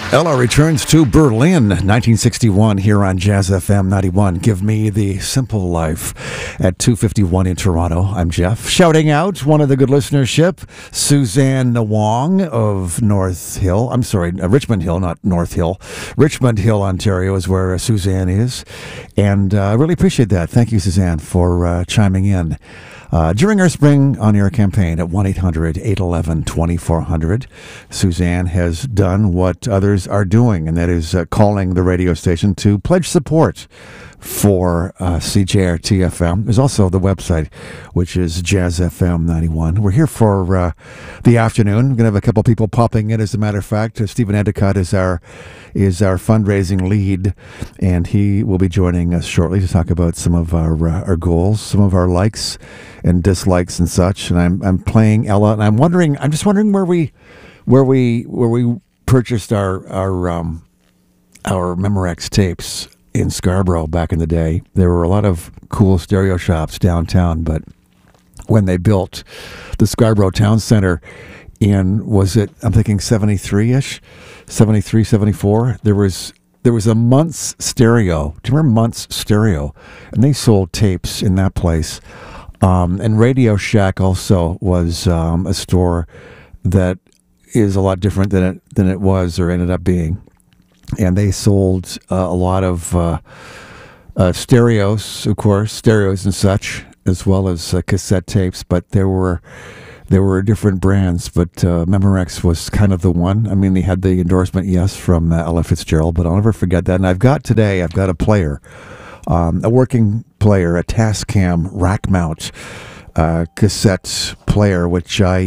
Ella returns to Berlin, 1961, here on Jazz FM 91. Give me the simple life at 2:51 in Toronto. I'm Jeff. Shouting out one of the good listenership, Suzanne Wong of Richmond Hill, not North Hill. Richmond Hill, Ontario is where Suzanne is. And I really appreciate that. Thank you, Suzanne, for chiming in. During our spring on-air campaign at 1-800-811-2400, Suzanne has done what others are doing, and that is calling the radio station to pledge support for CJRT-FM. There's also the website, which is Jazz FM 91. We're here for the afternoon. We're going to have a couple people popping in, as a matter of fact. Stephen Endicott is our fundraising lead, and he will be joining us shortly to talk about some of our goals, some of our likes and dislikes and such. And I'm playing Ella, and I'm just wondering where we purchased our Memorex tapes in Scarborough back in the day. There were a lot of cool stereo shops downtown, but when they built the Scarborough Town Center in, I'm thinking 73-ish, 73, 74, there was a Muntz Stereo. Do you remember Muntz Stereo? And they sold tapes in that place. And Radio Shack also was a store that is a lot different than it was or ended up being. And they sold a lot of stereos, of course, stereos and such, as well as cassette tapes. But there were different brands, but Memorex was kind of the one. I mean, they had the endorsement, yes, from Ella Fitzgerald, but I'll never forget that. And I've got a player, a working player, a Tascam rack mount cassette player, which I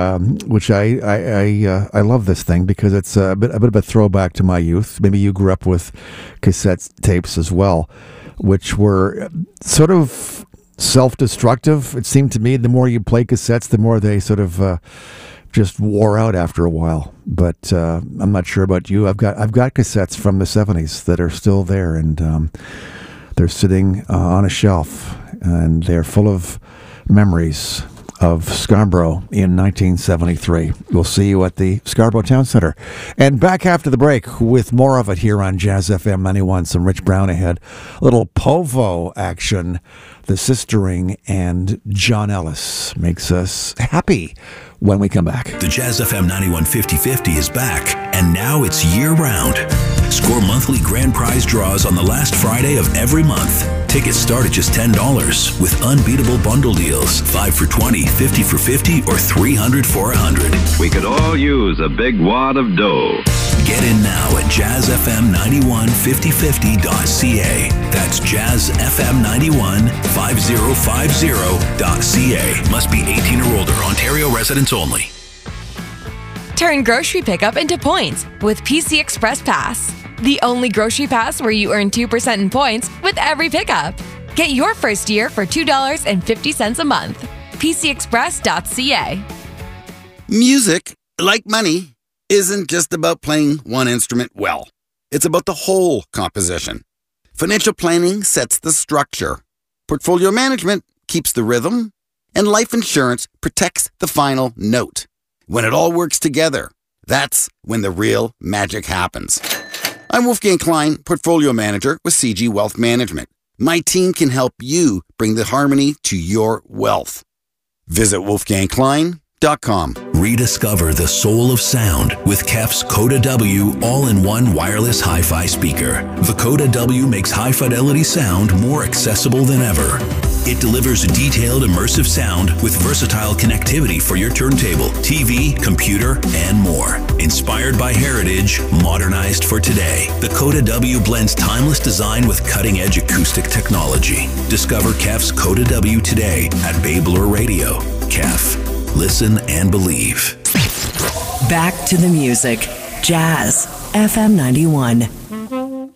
love this thing because it's a bit of a throwback to my youth. Maybe you grew up with cassette tapes as well, which were sort of self-destructive. It seemed to me the more you play cassettes, the more they sort of just wore out after a while. But I'm not sure about you. I've got cassettes from the 70s that are still there, and they're sitting on a shelf, and they're full of memories of Scarborough in 1973. We'll see you at the Scarborough Town Center. And back after the break with more of it here on Jazz FM 91. Some Rich Brown ahead. A little Povo action. The Sistering and John Ellis makes us happy when we come back. The Jazz FM 91 50/50 is back, and now it's year-round. Score monthly grand prize draws on the last Friday of every month. Tickets start at just $10 with unbeatable bundle deals. 5 for $20, 50 for $50, or 300 for $100. We could all use a big wad of dough. Get in now at jazzfm915050.ca. That's jazzfm915050.ca. Must be 18 or older. Ontario residents only. Turn grocery pickup into points with PC Express Pass. The only grocery pass where you earn 2% in points with every pickup. Get your first year for $2.50 a month. PCExpress.ca. Music, like money, isn't just about playing one instrument well. It's about the whole composition. Financial planning sets the structure. Portfolio management keeps the rhythm. And life insurance protects the final note. When it all works together, that's when the real magic happens. I'm Wolfgang Klein, Portfolio Manager with CG Wealth Management. My team can help you bring the harmony to your wealth. Visit wolfgangklein.com. Rediscover the soul of sound with Kef's Coda W all-in-one wireless hi-fi speaker. The Coda W makes high-fidelity sound more accessible than ever. It delivers detailed, immersive sound with versatile connectivity for your turntable, TV, computer, and more. Inspired by heritage, modernized for today. The Coda W blends timeless design with cutting-edge acoustic technology. Discover Kef's Coda W today at Babe Lure Radio. Kef. Listen and believe. Back to the music. Jazz FM 91.